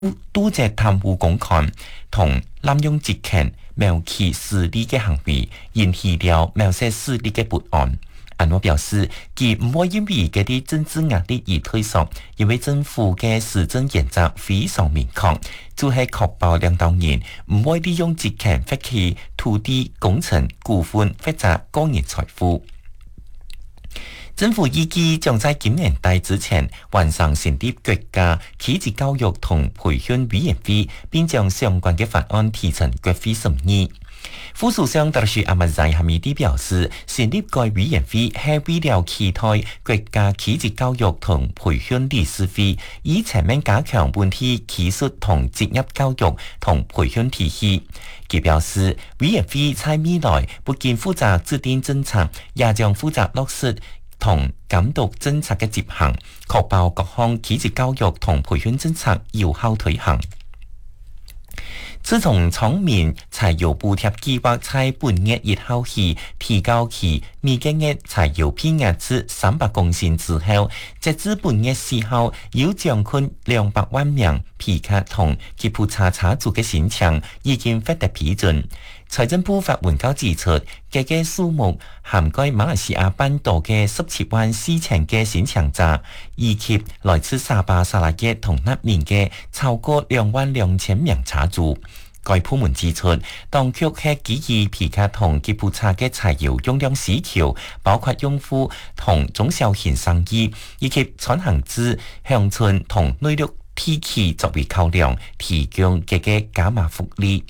堵截貪污公款同濫用職權、謀取私利嘅行為，引起了某些勢力嘅不安。安華表示，佢唔會因為嗰啲政治壓力而退縮，因為政府嘅施政原則非常明確，就係確保領導人唔會利用職權發起土地工程股份或者個人財富。政府預計將在今年底之前完成成立國家啟智教育同培訓委員會，並將相關嘅法案提呈國會審議。副首相特殊阿末扎哈米蒂表示，成立該委員會係為了期待國家啟智教育同培訓理事會，以全面加強本地技術同職業教育同培訓體系。佢表示，委員會在未來不僅負責制定政策，也將負責落實同監督政策嘅執行，確保各項啟智教育同培訓政策有效推行。自從廠民柴油補貼計劃在本月1號起提高其每個月柴油批額至300公升之後，截至本月4號，有將近200萬名皮卡同吉普查車主嘅申請已經獲得批准。財政部發文稿指出，這個數目涵蓋馬來西亞半島嘅17萬4千嘅申請者，以及來自沙巴、沙拉越同納棉嘅超過2萬2千名車主。該部門指出，當局係基於皮卡同吉普查嘅柴油用量需求，包括用戶同中小型生意，以及轉行至鄉村同內陸地區作為考量，提供這個加碼福利。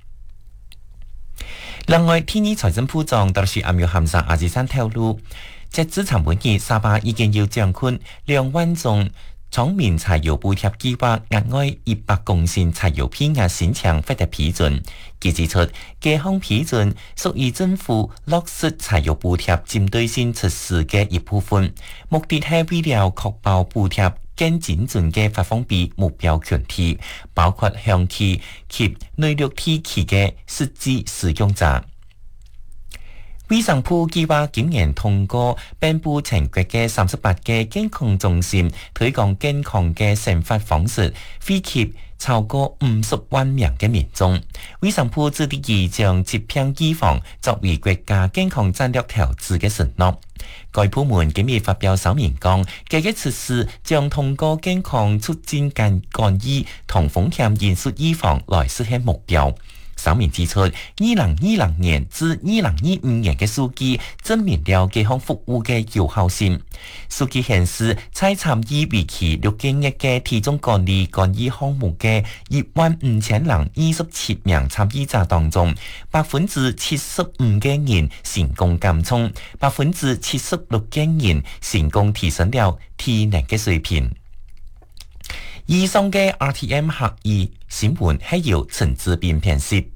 另外，天意財政部長特殊阿苗含沙阿茲山透露，截至尋本日，沙巴已經要將近2萬宗廠民柴油補貼計劃額外100公升柴油批額申請獲得批准。佢指出，這項批准屬於政府落實柴油補貼針對性措施嘅一部分，目的係為了確保補貼更精準嘅發放俾目標群體，包括鄉區及內陸地區嘅實際使用者。衛生部計劃今年通過頒布全國嘅38個健康中心推廣健康嘅生活方式，惠及超過50萬名嘅民眾。衛生部致力於將疾病預防作為國家健康戰略投資嘅承諾。該部門今日發表聲明講，這個措施將通過健康促進干預同風險因素預防來實現目標。聲明指出，2020年至2025年嘅數據證明了這項服務嘅有效性。數據顯示，在參與為期6個月嘅體重管理項目嘅15027名參與者當中，75%嘅人成功減重，76%嘅人成功提升了體能嘅水平。以上嘅 RTM 客語新聞係由陳志斌編輯。